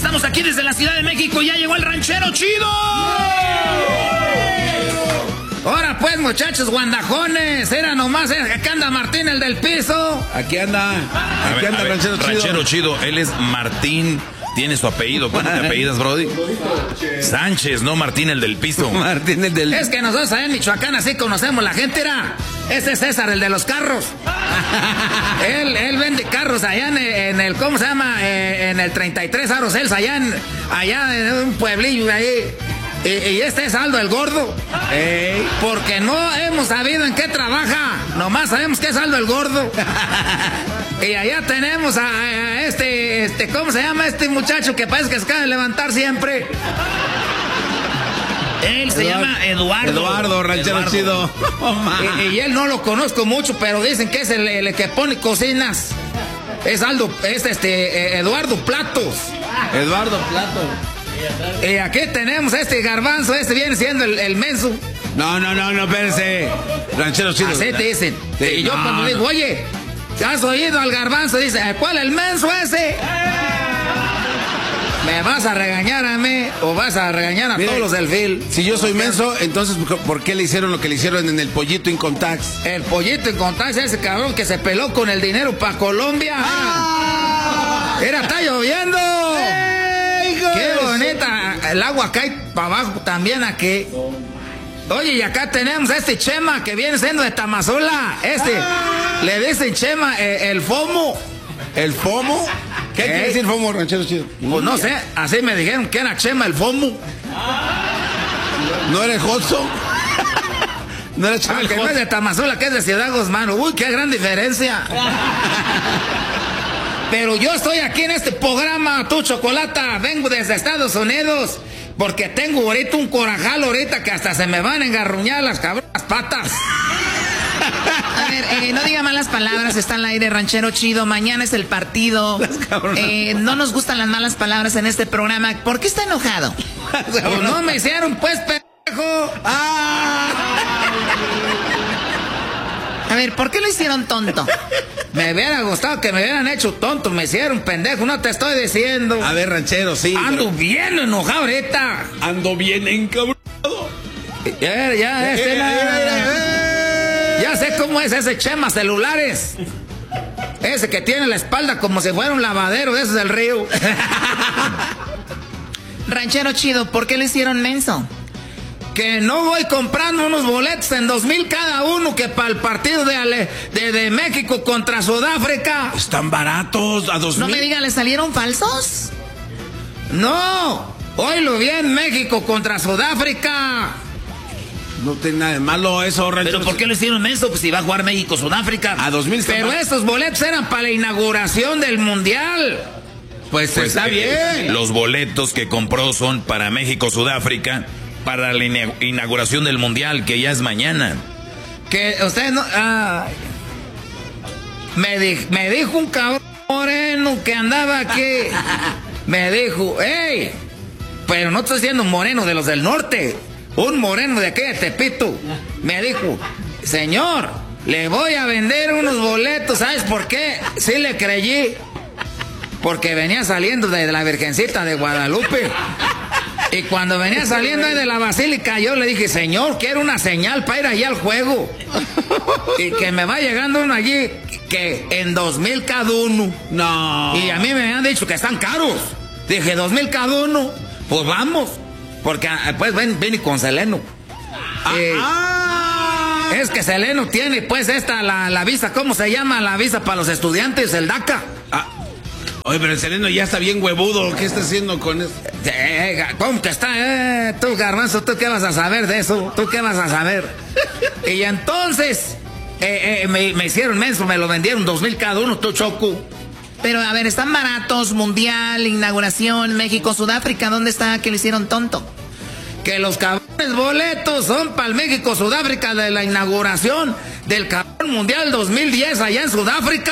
estamos aquí desde la Ciudad de México. Ya llegó el ranchero chido. Ahora pues, muchachos guandajones, era nomás, acá anda Martín, el del piso. Aquí anda el ranchero chido. Ranchero chido, él es Martín, tiene su apellido. ¿Cómo te apellidas, Brody? Sánchez, no Martín, el del piso. Martín, el del... Es que nosotros allá en Michoacán así conocemos la gente, era. Ese es César, el de los carros. él vende carros allá en el, ¿cómo se llama? En el 33 Arosels, allá en un pueblillo ahí. Y este es Aldo el Gordo. Porque no hemos sabido en qué trabaja. Nomás sabemos que es Aldo el Gordo. Y allá tenemos a este, ¿cómo se llama este muchacho que parece que se acaba de levantar siempre? Él se llama Eduardo. Eduardo, ranchero chido. Y él no lo conozco mucho, pero dicen que es el que pone cocinas. Es Aldo, Eduardo Platos. Eduardo Platos. Y aquí tenemos este garbanzo, viene siendo el menso. No, espérense. Ranchero chido. Así te dicen. Y yo cuando digo, oye, ¿has oído al garbanzo? Dice, ¿cuál el menso ese? ¿Me vas a regañar a mí o vas a regañar a todos los del Phil? Si yo soy menso, entonces ¿por qué le hicieron lo que le hicieron en el Pollito Incontax? El Pollito Incontax, ese cabrón que se peló con el dinero para Colombia. Era, está lloviendo. Qué bonita. El agua cae para abajo también aquí. Oye, y acá tenemos a este Chema que viene siendo de Tamazula. Le dicen Chema el FOMO. ¿El FOMO? ¿Qué quiere decir FOMO, ranchero chido? Pues no sé, así me dijeron que era Chema el FOMO. ¿No era el Hudson? No era Chema el que Hudson. no es de Tamazula, que es de Ciudad Guzmán. Uy, qué gran diferencia. Pero yo estoy aquí en este programa, tu chocolata. Vengo desde Estados Unidos porque tengo ahorita un corajal ahorita que hasta se me van a engarruñar las cabronas patas. A ver, no diga malas palabras, está al aire, ranchero chido. Mañana es el partido. No nos gustan las malas palabras en este programa. ¿Por qué está enojado? Pues no me hicieron, pues, pendejo. A ver, ¿por qué lo hicieron tonto? Me hubiera gustado que me hubieran hecho tonto. Me hicieron pendejo, no te estoy diciendo. A ver, ranchero, sí. Ando bien enojado ahorita. Ando bien encabronado. Ya sé cómo es ese Chema Celulares. Ese que tiene la espalda como si fuera un lavadero de esos del río. Ranchero chido, ¿por qué le hicieron menso? Que no voy comprando unos boletos en 2,000 cada uno que para el partido de México contra Sudáfrica. Están baratos, a 2,000. No me diga, ¿le salieron falsos? No, hoy lo vi en México contra Sudáfrica. No tiene nada de malo eso, ranchero. ¿Pero por qué lo hicieron menso? Pues si va a jugar México-Sudáfrica. A 2,000. Pero esos boletos eran para la inauguración del Mundial. Pues está bien. Los boletos que compró son para México-Sudáfrica, para la inauguración del Mundial, que ya es mañana. Que usted no... Me dijo un cabrón moreno que andaba aquí. Me dijo, hey, pero no estoy siendo un moreno de los del norte. Un moreno de aquí de Tepito. Me dijo, señor, le voy a vender unos boletos. ¿Sabes por qué? Sí le creí. Porque venía saliendo de la Virgencita de Guadalupe. Y cuando venía saliendo ahí de la basílica, yo le dije, señor, quiero una señal para ir allí al juego. Y que me va llegando uno allí que en 2,000 cada uno. No. Y a mí me habían dicho que están caros. Dije, 2,000 cada uno. Pues vamos. Porque pues ven con Seleno. Es que Seleno tiene pues la visa, ¿cómo se llama? La visa para los estudiantes, el DACA. Oye, pero el Seleno ya está bien huevudo. ¿Qué está haciendo con eso? ¿Cómo que está? Tú, garbanzo, ¿tú qué vas a saber de eso? ¿Tú qué vas a saber? Y entonces me hicieron menso, me lo vendieron 2,000 cada uno, tú, Choco. Pero a ver, están baratos, Mundial, inauguración, México, Sudáfrica, ¿dónde está que lo hicieron tonto? Que los cabrones boletos son para el México, Sudáfrica de la inauguración del cabrón Mundial 2010 allá en Sudáfrica.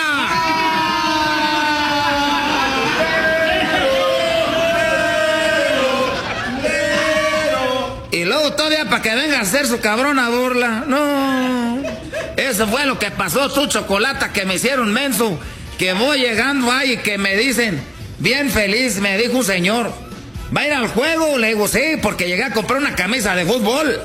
Y luego todavía para que venga a hacer su cabrona burla. No. Eso fue lo que pasó, tu chocolata, que me hicieron menso. Que voy llegando ahí y que me dicen, bien feliz, me dijo un señor, ¿va a ir al juego? Le digo, sí, porque llegué a comprar una camisa de fútbol.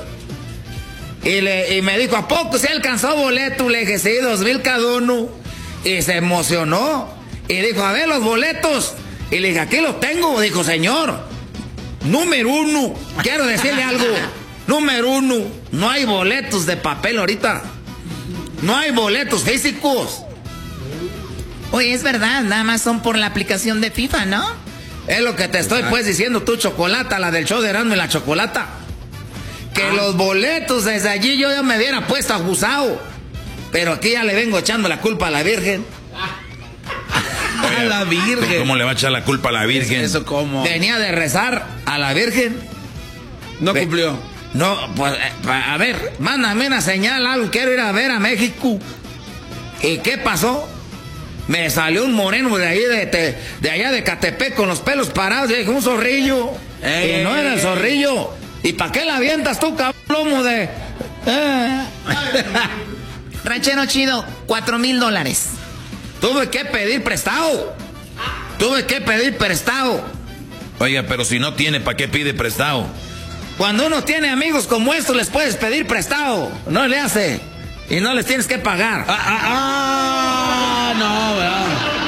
Y me dijo, ¿a poco se alcanzó boleto? Le dije, sí, 2,000 cada uno. Y se emocionó. Y dijo, a ver los boletos. Y le dije, aquí los tengo. Dijo, señor, número 1, quiero decirle algo. Número 1, no hay boletos de papel ahorita. No hay boletos físicos. Oye, es verdad, nada más son por la aplicación de FIFA, ¿no? Es lo que te estoy pues diciendo tú, Chocolata, la del show de Erasmo y la Chocolata. Que los boletos desde allí yo ya me hubiera puesto abusado. Pero aquí ya le vengo echando la culpa a la Virgen. Oye, a la Virgen. ¿Cómo le va a echar la culpa a la Virgen? ¿Eso cómo? Venía de rezar a la Virgen. No cumplió. No, pues, a ver, mándame una señal, algo, quiero ir a ver a México. ¿Y qué pasó? Me salió un moreno de ahí, de allá de Catepec, con los pelos parados, y dije, un zorrillo. Y no era el zorrillo. ¿Y para qué la avientas tú, cabrón, de...? Ranchero chido, $4,000. Tuve que pedir prestado. Tuve que pedir prestado. Oiga, pero si no tiene, ¿para qué pide prestado? Cuando uno tiene amigos como estos, les puedes pedir prestado. No le hace. Y no les tienes que pagar. No, ¿verdad?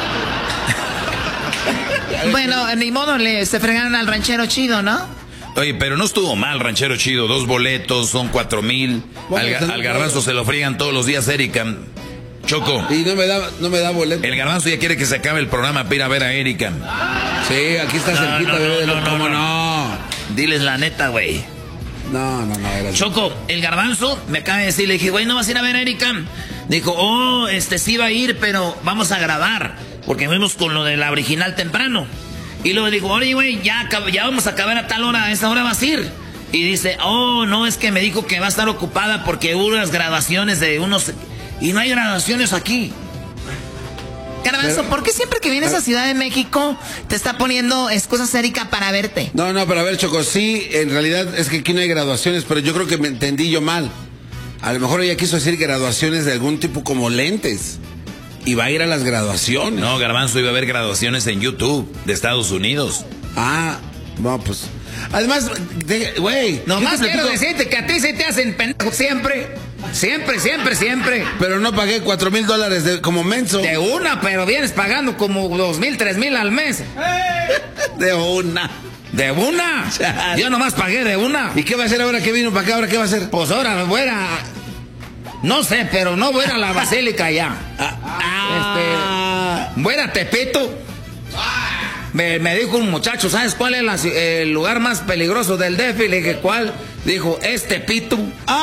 Bueno, ni modo, se fregaron al ranchero chido, ¿no? Oye, pero no estuvo mal, ranchero chido. 2 boletos, son 4,000. Al garbanzo se lo friegan todos los días, Erika. Choco. Y no me da boleto. El garbanzo ya quiere que se acabe el programa para ir a ver a Erika. Sí, aquí está cerquita, bebé. ¿Cómo no? Diles la neta, güey. No. Choco, el garbanzo me acaba de decir, le dije, güey, ¿no vas a ir a ver a Erika? Dijo, sí va a ir, pero vamos a grabar, porque fuimos con lo de la original temprano. Y luego dijo, oye, güey, ya vamos a acabar a tal hora, a esa hora vas a ir. Y dice, no, es que me dijo que va a estar ocupada porque hubo unas graduaciones de unos... Y no hay graduaciones aquí. Garbanzo, ¿por qué siempre que vienes a Ciudad de México te está poniendo excusas Erika para verte? No, pero a ver, Choco, sí, en realidad es que aquí no hay graduaciones, pero yo creo que me entendí yo mal. A lo mejor ella quiso decir graduaciones de algún tipo como lentes. Y va a ir a las graduaciones. No, garbanzo, iba a haber graduaciones en YouTube de Estados Unidos. No, pues... Además, güey... Nomás quiero decirte que a ti se te hacen pendejos siempre. Siempre. Pero no pagué $4,000 como menso. De una, pero vienes pagando como 2,000, 3,000 al mes. De una. ¿De una? Yo nomás pagué de una. ¿Y qué va a hacer ahora que vino para acá? ¿Ahora qué va a hacer? Pues ahora voy a... No sé, pero no voy a ir a la basílica ya. Voy a ir a Tepito. Me dijo un muchacho, ¿sabes cuál es el lugar más peligroso del DF? Y le dije, ¿cuál? Dijo, Tepito.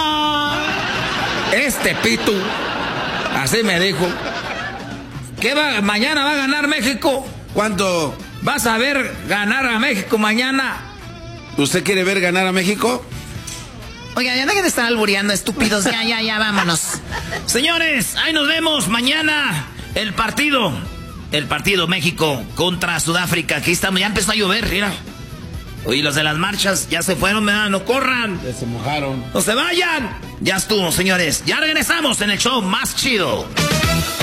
Tepito. Así me dijo. ¿Mañana va a ganar México? ¿Cuánto? ¿Vas a ver ganar a México mañana? ¿Usted quiere ver ganar a México? Oiga, ya dejen de estar albureando, estúpidos. Ya, vámonos. Señores, ahí nos vemos mañana. El partido México contra Sudáfrica. Aquí estamos, ya empezó a llover, mira. Oye, los de las marchas ya se fueron, ¿verdad? No corran. Ya se mojaron. No se vayan. Ya estuvo, señores. Ya regresamos en el show más chido.